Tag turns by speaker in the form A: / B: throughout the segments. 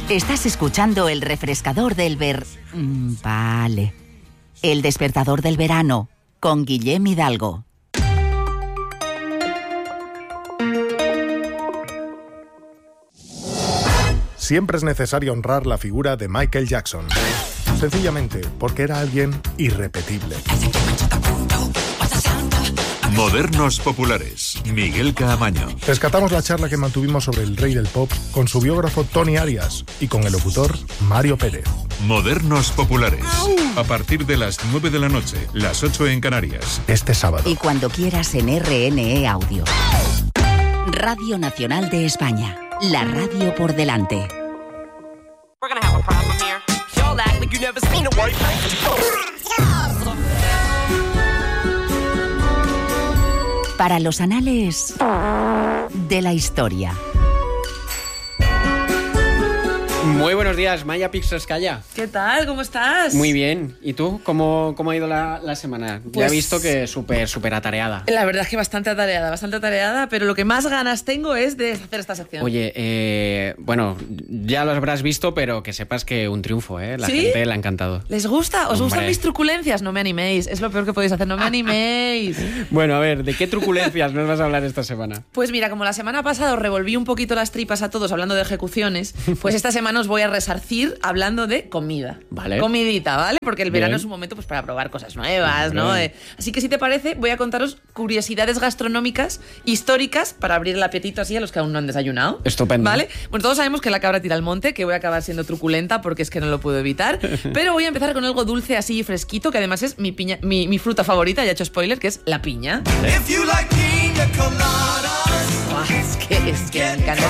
A: Estás escuchando el refrescador del Vale. El despertador del verano, con Guillem Hidalgo.
B: Siempre es necesario honrar la figura de Michael Jackson. Sencillamente porque era alguien irrepetible.
C: Modernos populares. Miguel Caamaño.
B: Rescatamos la charla que mantuvimos sobre el rey del pop con su biógrafo Tony Arias y con el locutor Mario Pérez.
C: Modernos populares. A partir de las 9 de la noche, las 8 en Canarias.
B: Este sábado.
A: Y cuando quieras en RNE Audio. Radio Nacional de España. La radio por delante. Para los anales de la historia.
D: Muy buenos días, Maya Pixreskaya.
E: ¿Qué tal? ¿Cómo estás?
D: Muy bien. ¿Y tú? ¿Cómo ha ido la semana? Ya he visto que súper atareada.
E: La verdad es que bastante atareada, pero lo que más ganas tengo es de hacer esta sección.
D: Oye, bueno, ya lo habrás visto, pero que sepas que un triunfo, ¿eh? La gente le ha encantado.
E: ¿Les gusta? ¿Os gustan mis truculencias? No me animéis, es lo peor que podéis hacer, no me animéis.
D: Bueno, a ver, ¿de qué truculencias nos vas a hablar esta semana?
E: Pues mira, como la semana pasada os revolví un poquito las tripas a todos hablando de ejecuciones, pues esta semana os voy a resarcir hablando de comida.
D: Vale.
E: Comidita, ¿vale? Porque el verano
D: Bien.
E: es un momento pues para probar cosas nuevas, ¿no? Así que si te parece, voy a contaros curiosidades gastronómicas históricas para abrir el apetito así a los que aún no han desayunado.
D: Estupendo.
E: ¿Vale? Bueno, todos sabemos que la cabra tira al monte, que voy a acabar siendo truculenta porque es que no lo puedo evitar, pero voy a empezar con algo dulce así fresquito, que además es mi fruta favorita, ya he hecho spoiler, que es la piña. Es que me encanta.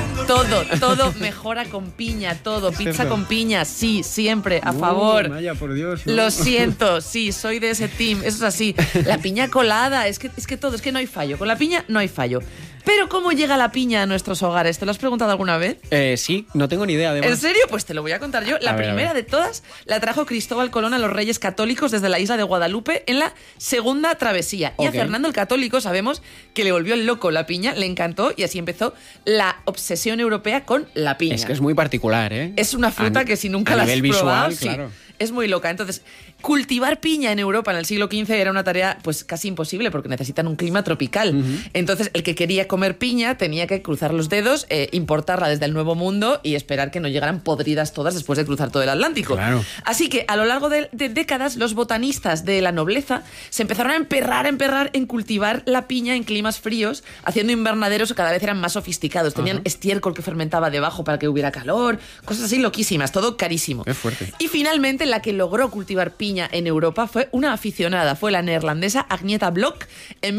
E: Todo mejora con piña, todo. Pizza con piña, sí, siempre, a favor.
D: Maya, por Dios, ¿no?
E: Lo siento, sí, soy de ese team, eso es así. La piña colada, es que todo, es que no hay fallo. Con la piña no hay fallo. Pero ¿cómo llega la piña a nuestros hogares? ¿Te lo has preguntado alguna vez?
D: Sí, no tengo ni idea, además.
E: ¿En serio? Pues te lo voy a contar yo. La primera de todas la trajo Cristóbal Colón a los Reyes Católicos desde la isla de Guadalupe en la segunda travesía. Y a Fernando el Católico sabemos que le volvió loco la piña, le encantó y así empezó la obsesión europea con la piña.
D: Es que es muy particular, ¿eh?
E: Es una fruta que si nunca la has probado,
D: visual, claro.
E: Es muy loca. Entonces, cultivar piña en Europa en el siglo XV era una tarea pues casi imposible porque necesitan un clima tropical. Entonces, el que quería comer piña tenía que cruzar los dedos, importarla desde el Nuevo Mundo y esperar que no llegaran podridas todas después de cruzar todo el Atlántico.
D: Claro.
E: Así que a lo largo de décadas, los botanistas de la nobleza se empezaron a emperrar en cultivar la piña en climas fríos, haciendo invernaderos que cada vez eran más sofisticados. Tenían estiércol que fermentaba debajo para que hubiera calor, cosas así loquísimas, todo carísimo.
D: Qué fuerte.
E: Y finalmente la que logró cultivar piña en Europa fue una aficionada, fue la neerlandesa Agneta Bloch en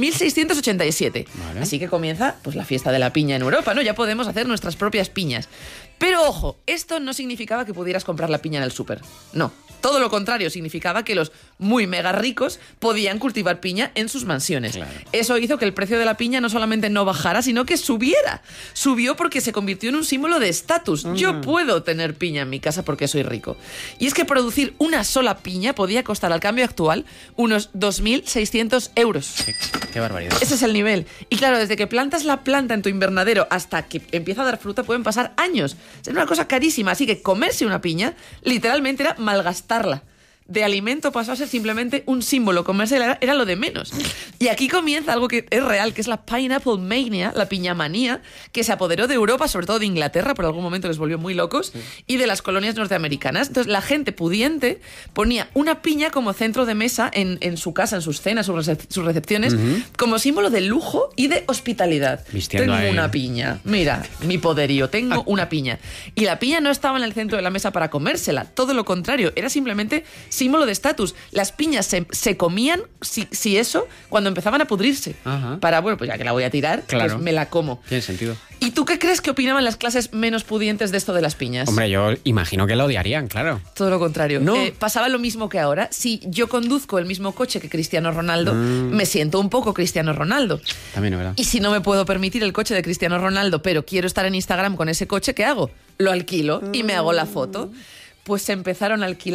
E: 1687.
D: Vale.
E: Así que comienza pues la fiesta de la piña en Europa, ¿no? Ya podemos hacer nuestras propias piñas. Pero ojo, esto no significaba que pudieras comprar la piña en el súper. No. Todo lo contrario, significaba que los muy mega ricos podían cultivar piña en sus mansiones.
D: Claro.
E: Eso hizo que el precio de la piña no solamente no bajara, sino que subiera. Subió porque se convirtió en un símbolo de estatus. Yo puedo tener piña en mi casa porque soy rico. Y es que producir una sola piña podía costar al cambio actual unos 2.600 euros.
D: Qué barbaridad.
E: Ese es el nivel. Y claro, desde que plantas la planta en tu invernadero hasta que empieza a dar fruta pueden pasar años. Es una cosa carísima, así que comerse una piña literalmente era malgastarla. De alimento pasó a ser simplemente un símbolo. Comerse era lo de menos. Y aquí comienza algo que es real, que es la Pineapple Mania, la piñamanía, que se apoderó de Europa, sobre todo de Inglaterra, por algún momento les volvió muy locos, y de las colonias norteamericanas. Entonces la gente pudiente ponía una piña como centro de mesa en su casa, en sus cenas, sus recepciones, como símbolo de lujo y de hospitalidad.
D: Vistiendo
E: tengo
D: ahí.
E: una piña. Mira, mi poderío, tengo una piña. Y la piña no estaba en el centro de la mesa para comérsela, todo lo contrario, era simplemente símbolo de estatus. Las piñas se comían, si eso, cuando empezaban a pudrirse.
D: Ajá.
E: Para, bueno, pues ya que la voy a tirar,
D: Claro.
E: pues me la como.
D: Tiene sentido.
E: ¿Y tú qué crees que opinaban las clases menos pudientes de esto de las piñas?
D: Hombre, yo imagino que lo odiarían, claro.
E: Todo lo contrario.
D: No.
E: Pasaba lo mismo que ahora. Si yo conduzco el mismo coche que Cristiano Ronaldo, me siento un poco Cristiano Ronaldo.
D: También, ¿verdad?
E: Y si no me puedo permitir el coche de Cristiano Ronaldo, pero quiero estar en Instagram con ese coche, ¿qué hago? Lo alquilo y me hago la foto. Pues se empezaron a alquilar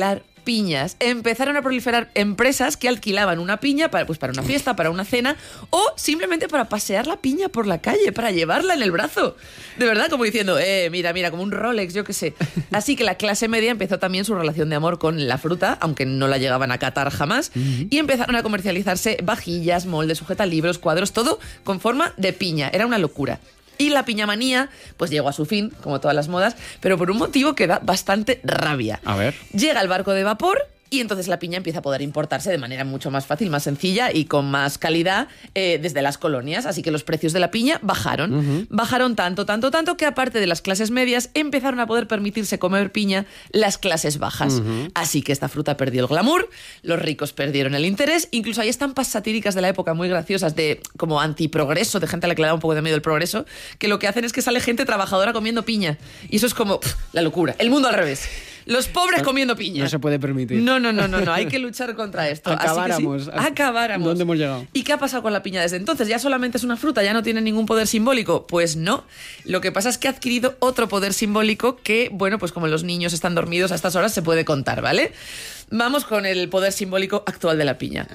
E: piñas, empezaron a proliferar empresas que alquilaban una piña para una fiesta, para una cena, o simplemente para pasear la piña por la calle, para llevarla en el brazo. De verdad, como diciendo, mira, como un Rolex, yo qué sé. Así que la clase media empezó también su relación de amor con la fruta, aunque no la llegaban a catar jamás, y empezaron a comercializarse vajillas, moldes, sujetalibros, cuadros, todo con forma de piña. Era una locura. Y la piñamanía, pues llegó a su fin, como todas las modas, pero por un motivo que da bastante rabia.
D: A ver.
E: Llega el barco de vapor y entonces la piña empieza a poder importarse de manera mucho más fácil, más sencilla y con más calidad desde las colonias. Así que los precios de la piña bajaron. Bajaron tanto que aparte de las clases medias empezaron a poder permitirse comer piña las clases bajas. Así que esta fruta perdió el glamour, los ricos perdieron el interés. Incluso hay estampas satíricas de la época muy graciosas de como antiprogreso, de gente a la que le da un poco de miedo el progreso, que lo que hacen es que sale gente trabajadora comiendo piña. Y eso es como la locura. El mundo al revés. Los pobres comiendo piña.
D: No se puede permitir.
E: No. Hay que luchar contra esto.
D: Acabáramos.
E: Así que sí, acabáramos.
D: ¿Dónde hemos llegado?
E: ¿Y qué ha pasado con la piña desde entonces? ¿Ya solamente es una fruta? ¿Ya no tiene ningún poder simbólico? Pues no. Lo que pasa es que ha adquirido otro poder simbólico que, bueno, pues como los niños están dormidos a estas horas se puede contar, ¿vale? Vamos con el poder simbólico actual de la piña.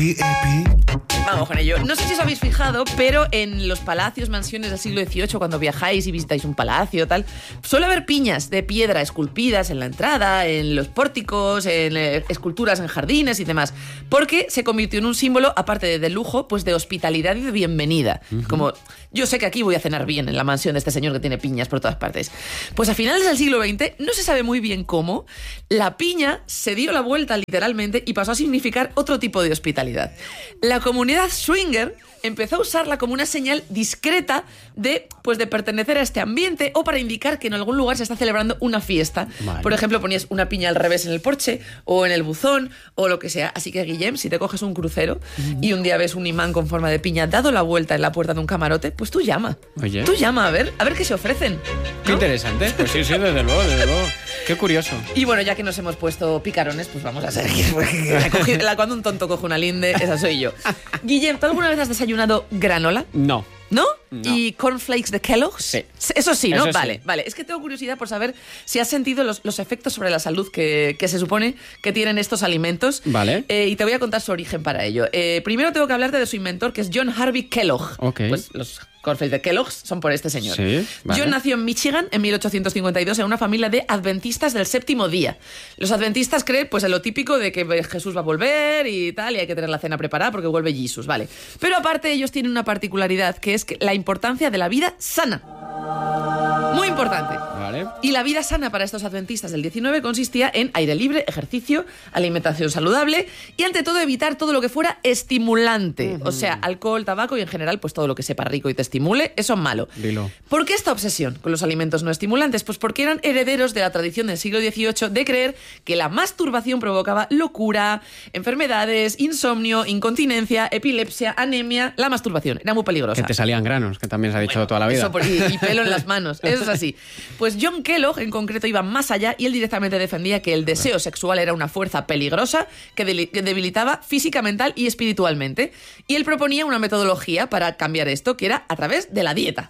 E: Vamos con ello. No sé si os habéis fijado, pero en los palacios, mansiones del siglo XVIII, cuando viajáis y visitáis un palacio tal, suele haber piñas de piedra esculpidas en la entrada, en los pórticos, en esculturas en jardines y demás, porque se convirtió en un símbolo, aparte de lujo, pues de hospitalidad y de bienvenida. Como, yo sé que aquí voy a cenar bien en la mansión de este señor que tiene piñas por todas partes. Pues a finales del siglo XX, no se sabe muy bien cómo, la piña se dio la vuelta literalmente y pasó a significar otro tipo de hospitalidad. La comunidad swinger empezó a usarla como una señal discreta de pertenecer a este ambiente o para indicar que en algún lugar se está celebrando una fiesta. Vale. Por ejemplo, ponías una piña al revés en el porche o en el buzón o lo que sea. Así que, Guillem, si te coges un crucero y un día ves un imán con forma de piña dado la vuelta en la puerta de un camarote, pues tú llama.
D: Oye.
E: Tú llama a ver qué se ofrecen, ¿no?
D: Qué interesante. Pues sí, desde luego. Qué curioso.
E: Y bueno, ya que nos hemos puesto picarones, pues vamos a seguir. Cuando un tonto coge una linde, esa soy yo. Guillem, ¿tú alguna vez has desayunado granola?
D: No.
E: ¿No?
D: No.
E: ¿Y cornflakes de Kellogg's?
D: Sí.
E: Eso sí, ¿no?
D: Eso sí.
E: Vale. Es que tengo curiosidad por saber si has sentido los efectos sobre la salud que se supone que tienen estos alimentos.
D: Vale.
E: Y te voy a contar su origen para ello. Primero tengo que hablarte de su inventor, que es John Harvey Kellogg.
D: Ok.
E: Pues los cornflakes de Kellogg's son por este señor.
D: Sí, vale.
E: John nació en Michigan en 1852 en una familia de adventistas del séptimo día. Los adventistas creen pues en lo típico de que Jesús va a volver y tal, y hay que tener la cena preparada porque vuelve Jesús, vale. Pero aparte ellos tienen una particularidad, que es la importancia de la vida sana. Muy importante.
D: Vale.
E: Y la vida sana para estos adventistas del 19 consistía en aire libre, ejercicio, alimentación saludable y ante todo evitar todo lo que fuera estimulante. O sea, alcohol, tabaco y en general pues todo lo que sepa rico y te estimule, eso es malo.
D: Dilo.
E: ¿Por qué esta obsesión con los alimentos no estimulantes? Pues porque eran herederos de la tradición del siglo XVIII de creer que la masturbación provocaba locura, enfermedades, insomnio, incontinencia, epilepsia, anemia. La masturbación era muy peligrosa.
D: Que te salían granos, que también se ha dicho toda la vida.
E: Y pelo en las manos, eso es así. Pues John Kellogg en concreto iba más allá y él directamente defendía que el deseo sexual era una fuerza peligrosa que debilitaba física, mental y espiritualmente. Y él proponía una metodología para cambiar esto, que era a través de la dieta.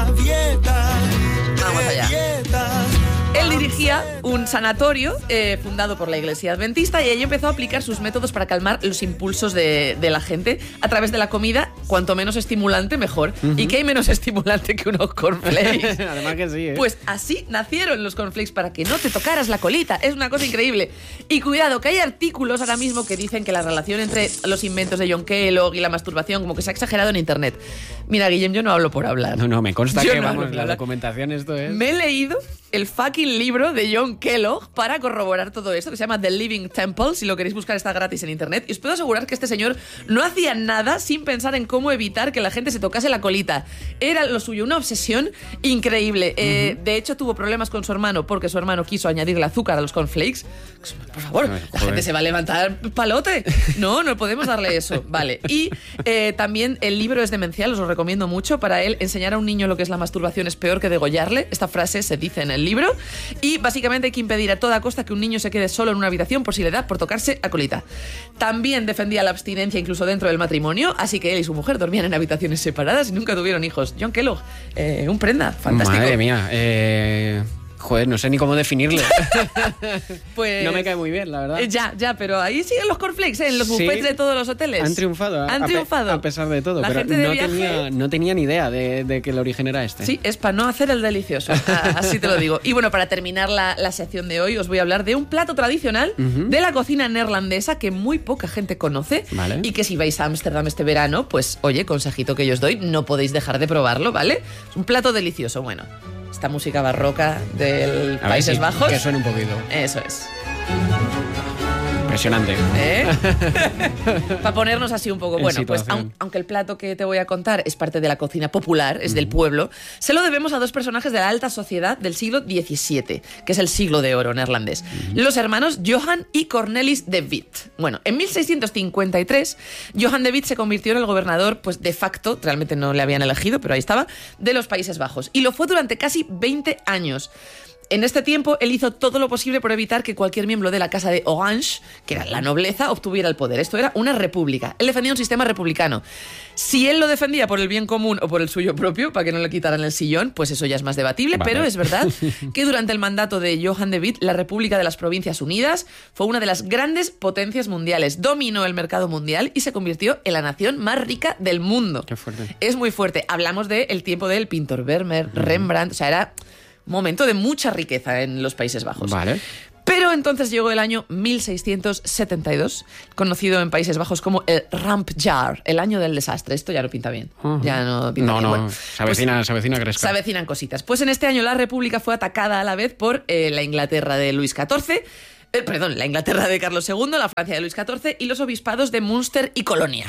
E: Vamos allá. Él dirigía un sanatorio fundado por la Iglesia Adventista y ahí empezó a aplicar sus métodos para calmar los impulsos de la gente a través de la comida, cuanto menos estimulante, mejor. ¿Y qué hay menos estimulante que unos cornflakes?
D: Además que sí, ¿eh?
E: Pues así nacieron los cornflakes, para que no te tocaras la colita. Es una cosa increíble. Y cuidado, que hay artículos ahora mismo que dicen que la relación entre los inventos de John Kellogg y la masturbación como que se ha exagerado en internet. Mira, Guillem, yo no hablo por hablar.
D: No, me consta
E: Yo
D: que,
E: no
D: vamos,
E: hablo
D: la
E: por
D: documentación esto es...
E: Me he leído el fucking libro de John Kellogg para corroborar todo esto, que se llama The Living Temple. Si lo queréis buscar, está gratis en internet. Y os puedo asegurar que este señor no hacía nada sin pensar en cómo evitar que la gente se tocase la colita. Era lo suyo, una obsesión increíble. De hecho, tuvo problemas con su hermano porque su hermano quiso añadirle azúcar a los cornflakes. Por favor, la gente se va a levantar palote. No podemos darle eso. Vale. Y también el libro es demencial, os lo recomiendo mucho. Para él, enseñar a un niño lo que es la masturbación es peor que degollarle. Esta frase se dice en el libro. Y básicamente hay que impedir a toda costa que un niño se quede solo en una habitación por si le da por tocarse a colita. También defendía la abstinencia incluso dentro del matrimonio, así que él y su mujer dormían en habitaciones separadas y nunca tuvieron hijos. John Kellogg, un prenda, fantástico.
D: Madre mía, Joder, no sé ni cómo definirle.
E: Pues...
D: No me cae muy bien, la verdad.
E: Ya, pero ahí siguen los cornflakes, en los buffets de todos los hoteles.
D: Han triunfado.
E: Han triunfado.
D: A pesar de todo.
E: La
D: pero
E: gente de viaje...
D: no tenía ni idea de que el origen era este.
E: Sí, es para no hacer el delicioso. Así te lo digo. Y bueno, para terminar la sección de hoy, os voy a hablar de un plato tradicional de la cocina neerlandesa que muy poca gente conoce.
D: Vale.
E: Y que si vais a Ámsterdam este verano, pues oye, consejito que yo os doy, no podéis dejar de probarlo, ¿vale? Es un plato delicioso. Bueno, esta música barroca del Países Bajos.
D: Que suene un poquito.
E: Eso es.
D: Impresionante.
E: Para ponernos así un poco. Bueno, pues aunque el plato que te voy a contar es parte de la cocina popular, es del pueblo, se lo debemos a dos personajes de la alta sociedad del siglo XVII, que es el siglo de oro neerlandés. Los hermanos Johan y Cornelis de Witt. Bueno, en 1653, Johan de Witt se convirtió en el gobernador, pues de facto, realmente no le habían elegido, pero ahí estaba, de los Países Bajos. Y lo fue durante casi 20 años. En este tiempo, él hizo todo lo posible por evitar que cualquier miembro de la Casa de Orange, que era la nobleza, obtuviera el poder. Esto era una república. Él defendía un sistema republicano. Si él lo defendía por el bien común o por el suyo propio, para que no le quitaran el sillón, pues eso ya es más debatible. Vale. Pero es verdad que durante el mandato de Johan de Witt, la República de las Provincias Unidas fue una de las grandes potencias mundiales. Dominó el mercado mundial y se convirtió en la nación más rica del mundo.
D: Qué fuerte.
E: Es muy fuerte. Hablamos del tiempo del pintor Vermeer, Rembrandt, o sea, era... momento de mucha riqueza en los Países Bajos.
D: Vale.
E: Pero entonces llegó el año 1672, conocido en Países Bajos como el Rampjaar, el año del desastre. Esto ya no pinta bien. Ya no pinta bien.
D: Bueno, se avecina Gresca.
E: Se avecinan cositas. Pues en este año la República fue atacada a la vez por la Inglaterra de Luis XIV, la Inglaterra de Carlos II, la Francia de Luis XIV y los obispados de Münster y Colonia.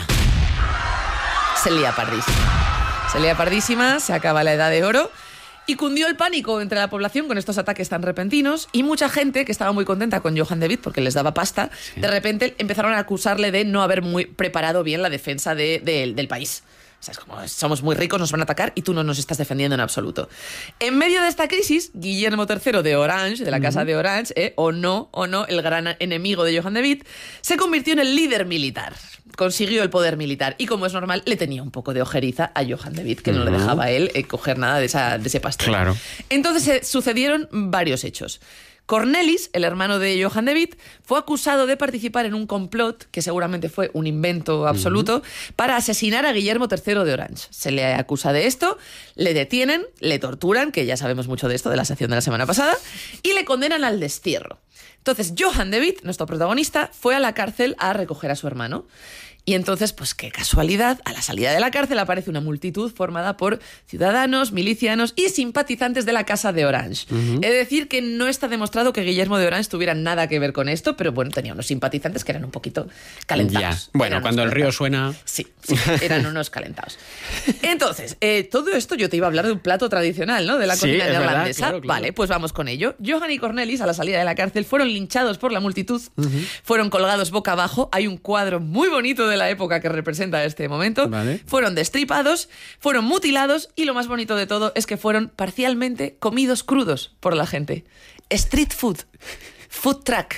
E: Se lía pardísima, se acaba la Edad de Oro. Y cundió el pánico entre la población con estos ataques tan repentinos y mucha gente que estaba muy contenta con Johan de Witt porque les daba pasta, de repente empezaron a acusarle de no haber muy preparado bien la defensa del país. O sea, es como, somos muy ricos, nos van a atacar y tú no nos estás defendiendo en absoluto. En medio de esta crisis, Guillermo III de Orange, de la Casa de Orange, o no, el gran enemigo de Johan de Witt, se convirtió en el líder militar. Consiguió el poder militar y, como es normal, le tenía un poco de ojeriza a Johan de Witt, que no le dejaba a él coger nada de ese pastel.
D: Claro.
E: Entonces sucedieron varios hechos. Cornelis, el hermano de Johan de Witt, fue acusado de participar en un complot, que seguramente fue un invento absoluto, para asesinar a Guillermo III de Orange. Se le acusa de esto, le detienen, le torturan, que ya sabemos mucho de esto, de la sección de la semana pasada, y le condenan al destierro. Entonces, Johan de Witt, nuestro protagonista, fue a la cárcel a recoger a su hermano. Y entonces, pues qué casualidad, a la salida de la cárcel aparece una multitud formada por ciudadanos, milicianos y simpatizantes de la Casa de Orange. Es decir, que no está demostrado que Guillermo de Orange tuviera nada que ver con esto, pero bueno, tenía unos simpatizantes que eran un poquito calentados.
D: Ya. Bueno, cuando el río suena...
E: Sí, eran unos calentados. Entonces, todo esto yo te iba a hablar de un plato tradicional, ¿no? De la cocina neerlandesa. Claro. Vale, pues vamos con ello. Johan y Cornelis, a la salida de la cárcel, fueron linchados por la multitud, fueron colgados boca abajo. Hay un cuadro muy bonito de la época que representa este momento. Vale. Fueron destripados, fueron mutilados y lo más bonito de todo es que fueron parcialmente comidos crudos por la gente. Street food. Food truck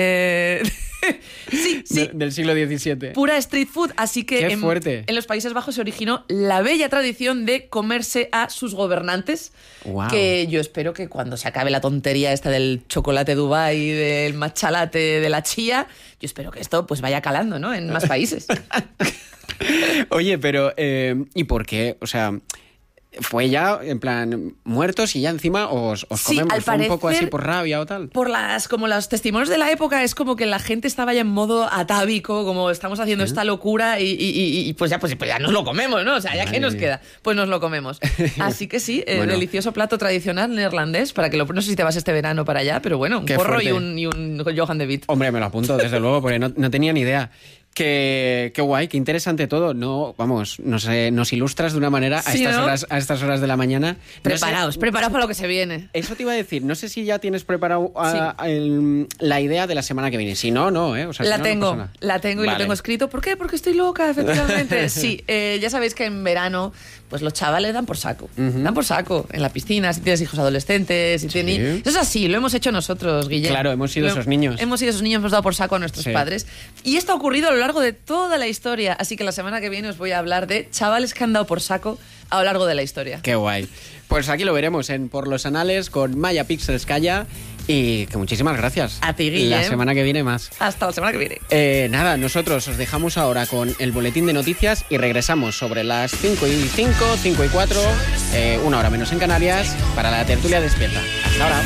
E: sí.
D: Del siglo XVII.
E: Pura street food, así que en los Países Bajos se originó la bella tradición de comerse a sus gobernantes, que yo espero que cuando se acabe la tontería esta del chocolate Dubai, del matcha latte, de la chía, yo espero que esto pues vaya calando, ¿no? En más países.
D: Oye, pero ¿y por qué? O sea... ¿Fue ya, en plan, muertos y ya encima os comemos?
E: Al parecer,
D: un poco así por rabia o tal?
E: Como los testimonios de la época, es como que la gente estaba ya en modo atávico, como estamos haciendo esta locura y pues ya nos lo comemos, ¿no? O sea, ¿ya qué nos queda? Pues nos lo comemos. Así que sí, bueno. Delicioso plato tradicional neerlandés, para que no sé si te vas este verano para allá, pero bueno, un porro y un Johan de Witt.
D: Hombre, me lo apunto, desde luego, porque no tenía ni idea. Qué guay, qué interesante todo. Nos ilustras de una manera a estas horas de la mañana.
E: Preparaos para lo que se viene.
D: Eso te iba a decir. No sé si ya tienes preparado la idea de la semana que viene. Si no, O sea,
E: la tengo y lo tengo escrito. ¿Por qué? Porque estoy loca, efectivamente. Sí, ya sabéis que en verano pues los chavales dan por saco. Dan por saco en la piscina, si tienes hijos adolescentes, si tienes... Eso es así, lo hemos hecho nosotros, Guillermo.
D: Claro, hemos sido esos niños.
E: Hemos dado por saco a nuestros padres. Y esto ha ocurrido a lo largo de toda la historia. Así que la semana que viene os voy a hablar de chavales que han dado por saco a lo largo de la historia.
D: Qué guay. Pues aquí lo veremos en Por los Anales con Maya Pixelskaya. Y que muchísimas gracias.
E: A ti, Guillem.
D: La semana que viene más.
E: Hasta la semana que viene.
D: Nada, nosotros os dejamos ahora con el boletín de noticias y regresamos sobre las 5:05, 5:04, 1 hora menos en Canarias, para la tertulia despierta. Hasta ahora.